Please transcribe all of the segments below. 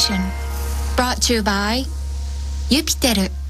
Station Brought to you by ユピテル。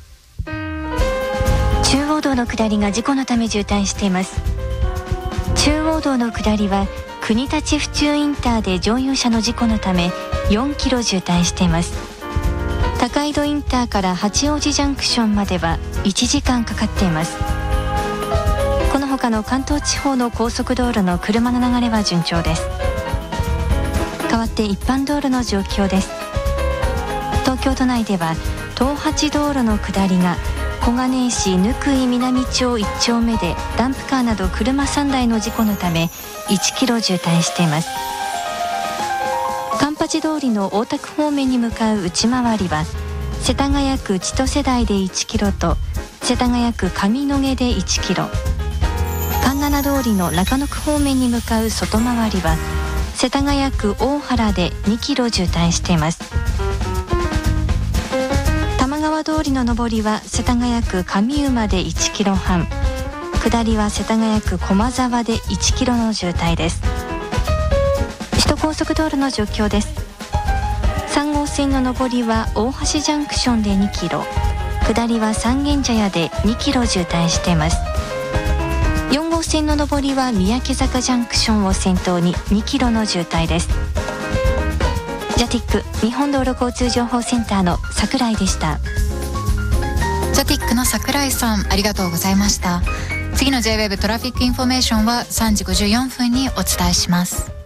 中央道の下りが事故のため渋滞しています。中央道の下りは国立府中インターで乗用車の事故のため4キロ渋滞しています。高井戸インターから八王子ジャンクションまでは1時間かかっています。この他の関東地方の高速道路の車の流れは順調です。代わって一般道路の状況です。東京都内では東八道路の下りが小金井市貫井南町1丁目でダンプカーなど車3台の事故のため1キロ渋滞しています。環八通りの大田区方面に向かう内回りは世田谷区千歳台で1キロと世田谷区上野毛で1キロ、環七通りの中野区方面に向かう外回りは世田谷区大原で2キロ渋滞しています。玉川通りの上りは世田谷区上馬で1キロ半、下りは世田谷区駒沢で1キロの渋滞です。首都高速道路の状況です。3号線の上りは大橋ジャンクションで2キロ、下りは三軒茶屋で2キロ渋滞しています。4号線の上りは三宅坂ジャンクションを先頭に2キロの渋滞です。ジャティック日本道路交通情報センターの櫻井でした。 ジャティックの櫻井さん、ありがとうございました。次の J-WAVE トラフィックインフォメーションは3時54分にお伝えします。